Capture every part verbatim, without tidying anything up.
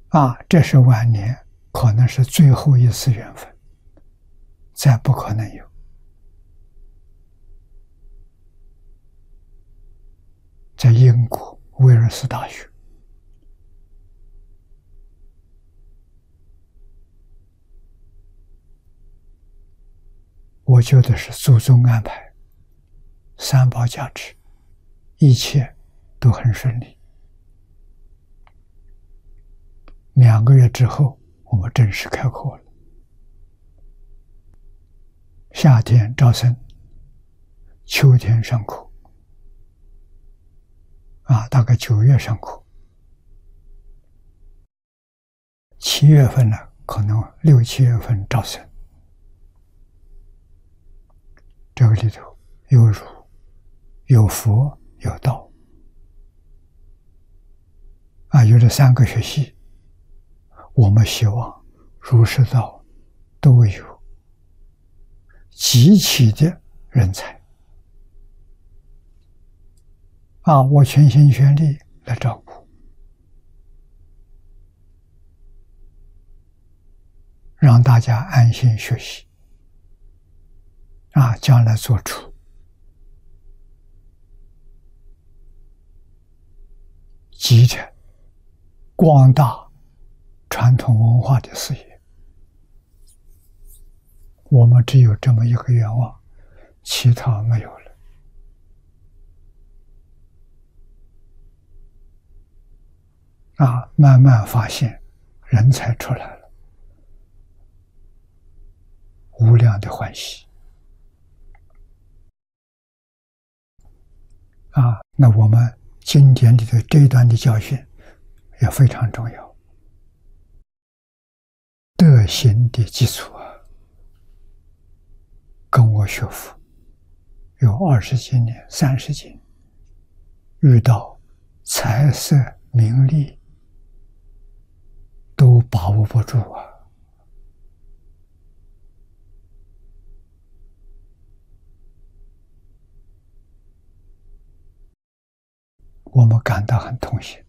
啊，这是晚年可能是最后一次缘分，再不可能有。在英国威尔斯大学，我觉得是祖宗安排，三宝加持，一切都很顺利。两个月之后，我们正式开课了。夏天招生，秋天上课，啊，大概九月上课，七月份呢，可能六七月份招生。这个里头有儒，有佛，有道，啊，有这三个学系。我们希望儒释道都有极其的人才，啊，我全心全力来照顾，让大家安心学习，啊，将来做出集成广大传统文化的事业。我们只有这么一个愿望，其他没有了。啊，慢慢发现人才出来了，无量的欢喜。啊，那我们经典里的这一段的教训也非常重要。德行的基础啊，跟我学佛有二十几年、三十几年，遇到财色名利都把握不住啊。我们感到很痛心，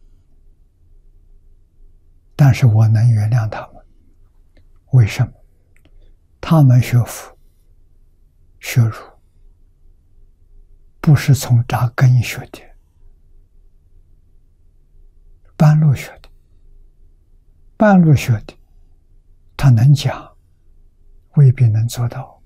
但是我能原谅他们。为什么？他们学佛学儒不是从扎根学的，半路学的，半路学的，他能讲，未必能做到。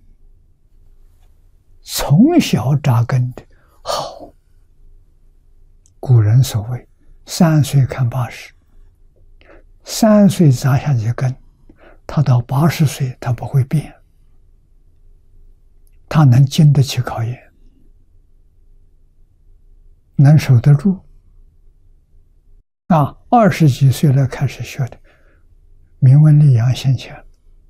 从小扎根的好，古人所谓三岁看八十，三岁扎下去根，他到八十岁他不会变，他能经得起考验，能守得住。啊，二十几岁了开始学的，名闻利养现前，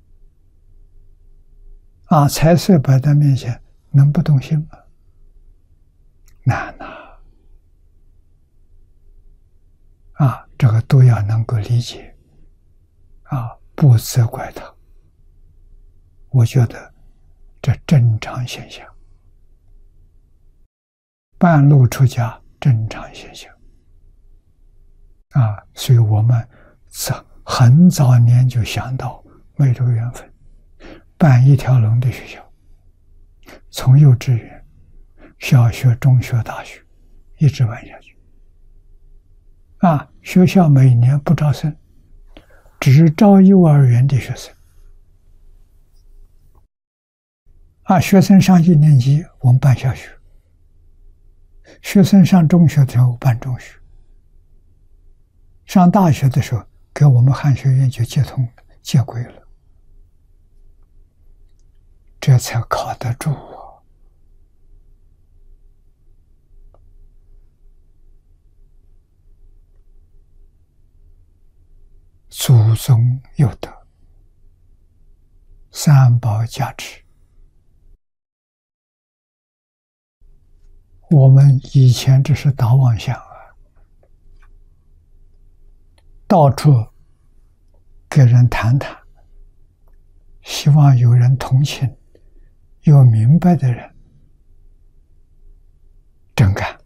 啊，财色摆在面前，能不动心吗？难呐！啊，这个都要能够理解，啊，不责怪他。我觉得这正常现象，半路出家正常现象。啊，所以我们早很早年就想到没这个缘分，办一条龙的学校，从幼稚园、小学、中学、大学一直办下去。啊，学校每年不招生，只招幼儿园的学生。啊，学生上一年级我们办小学，学生上中学的时候办中学，上大学的时候给我们汉学院就接通了，接轨了，这才靠得住啊。祖宗有德，三宝加持。我们以前只是打妄想啊，到处给人谈谈，希望有人同情，有明白的人真干。